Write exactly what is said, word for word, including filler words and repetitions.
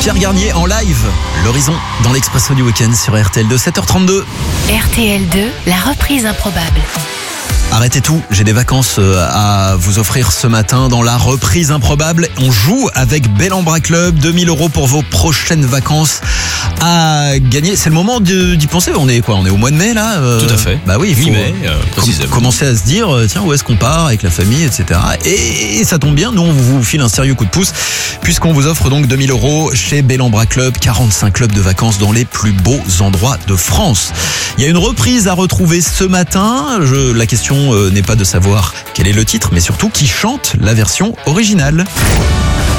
Pierre Garnier en live. L'horizon dans l'Expresso du Week-end sur R T L deux, sept heures trente-deux. R T L deux, la reprise improbable. Arrêtez tout, j'ai des vacances à vous offrir ce matin dans la reprise improbable. On joue avec Bellambra Club, deux mille euros pour vos prochaines vacances à gagner. C'est le moment de, d'y penser. On est quoi ? On est au mois de mai là euh, Tout à fait. Bah oui, il faut mi-mai, euh, précisément. com- commencer à se dire tiens, où est-ce qu'on part avec la famille, et cetera. Et, et ça tombe bien, nous on vous file un sérieux coup de pouce puisqu'on vous offre donc deux mille euros chez Bellambra Club, quarante-cinq clubs de vacances dans les plus beaux endroits de France. Il y a une reprise à retrouver ce matin. Je, la question euh, n'est pas de savoir quel est le titre, mais surtout qui chante la version originale.